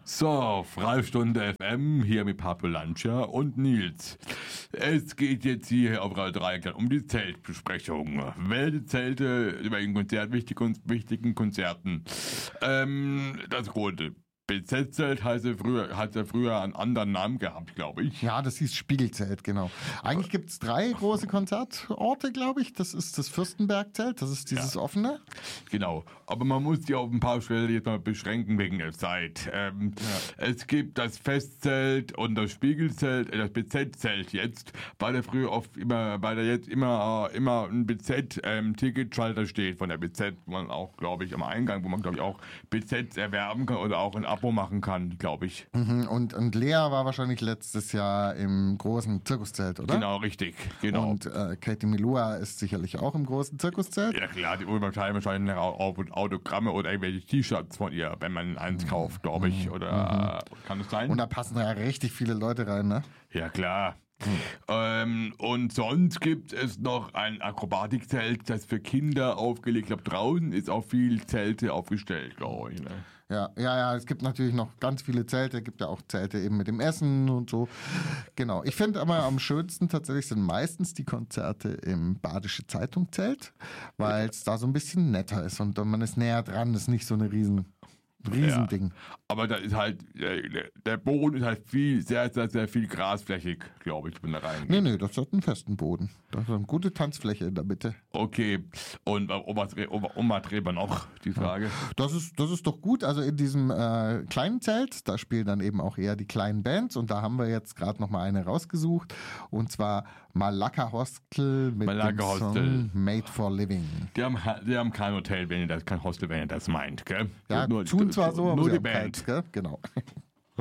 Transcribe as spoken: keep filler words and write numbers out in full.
So, Freistunde F M, hier mit Pablo Lancia und Nils. Es geht jetzt hier auf Radio Dreieckland um die Zeltbesprechung. Welche Zelte bei den Konzert, wichtigen, wichtigen Konzerten? Ähm, das Gute. B Z-Zelt heißt ja früher, hat ja früher einen anderen Namen gehabt, glaube ich. Ja, das hieß Spiegelzelt, genau. Eigentlich gibt es drei große Konzertorte, glaube ich. Das ist das Fürstenbergzelt, das ist dieses Ja. offene. Genau, aber man muss die auf ein paar Stellen jetzt mal beschränken wegen der Zeit. Ähm, ja. Es gibt das Festzelt und das Spiegelzelt, äh, das B Z-Zelt jetzt, weil da früher oft immer, weil da jetzt immer, äh, immer ein B Z-Ticketschalter ähm, steht von der B Z, wo man auch, glaube ich, am Eingang, wo man, glaube ich, auch B Z erwerben kann oder auch ein Abo machen kann, glaube ich. Mhm, und, und Lea war wahrscheinlich letztes Jahr im großen Zirkuszelt, oder? Genau, richtig, genau. Und äh, Katie Melua ist sicherlich auch im großen Zirkuszelt. Ja klar, die übertreiben wahrscheinlich auch Autogramme oder irgendwelche T-Shirts von ihr, wenn man eins kauft, glaube ich. Oder mhm. kann es sein? Und da passen ja richtig viele Leute rein, ne? Ja klar. Hm. Ähm, und sonst gibt es noch ein Akrobatikzelt, das für Kinder aufgelegt. Ich glaube, draußen ist auch viel Zelte aufgestellt, glaube ich. Ne? Ja, ja, ja, es gibt natürlich noch ganz viele Zelte, es gibt ja auch Zelte eben mit dem Essen und so. Genau. Ich finde aber am schönsten tatsächlich sind meistens die Konzerte im Badische Zeitung-Zelt, weil es da so ein bisschen netter ist und man ist näher dran, ist nicht so eine riesen Riesending. Ja, aber da ist halt, der, der Boden ist halt viel, sehr, sehr, sehr viel grasflächig, glaube ich, wenn da rein. Nee, nee, das hat einen festen Boden. Das ist eine gute Tanzfläche in der Mitte. Okay. Und um was, um, um was reden wir noch, die Frage? Das ist, das ist doch gut. Also in diesem äh, kleinen Zelt, da spielen dann eben auch eher die kleinen Bands und da haben wir jetzt gerade noch mal eine rausgesucht und zwar Malaka Hostel mit Malaka dem Song Hostel. Made for Living. Die haben, die haben kein Hotel, wenn ihr das, kein Hostel, wenn ihr das meint, gell? Ja, nur, tun zwar so, aber nur sie die haben Band. keins, gell? Genau.